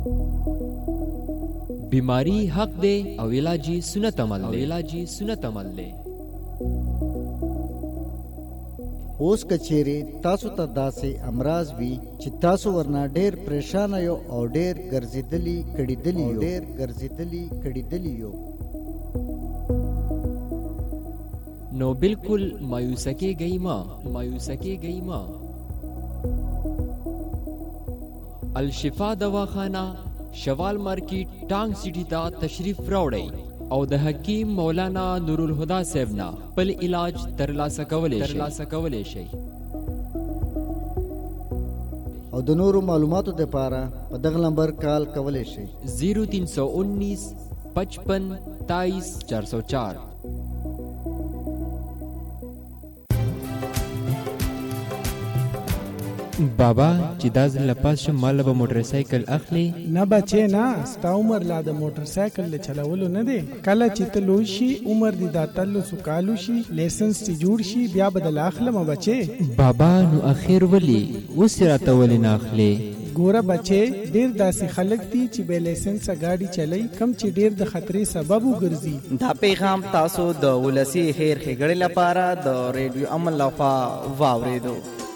بیماری حق دی او علاجی سنت عمل دی. اوس کچېرې تاسو ته داسې امراض وي چې تاسو ورنه ډېر پریشان یو او ډېر ګرځېدلي کړېدلي یو نو بالکل مایوسه کېږئ ما. الشفا دواخانه شوال مارکیټ ټانګ سټی ته تشریف راوړئ او د حکیم مولانا نور الهدى صاحب نه خپل علاج ترلاسه کولی شئ. او د نورو معلوماتو لپاره په دغه نمبر کال کولی شئ 0319 55 23 404. بابا چې دا ځل لپاس شم مال به موټر سایکل اخلي نه بچې نه ستا عمر لا د موټر سایکل له چلولو نه دی. کله چې ته لوی شي عمر دې د 13 کالو شي لیسنس چې جوړ شي بیا به د اخلم بچې. بابا نو اخر ولی اوس راته ولې نه اخلي؟ ګوره بچې ډېر داسې خلک دي چې بې لیسنسه ګاډي چلوي کم چې ډېر د خطرې سبب وګرځي. دا پیغام تاسو د ولسی خیر ښېګړې لپاره د ریډیو امن لخوا واورېدو.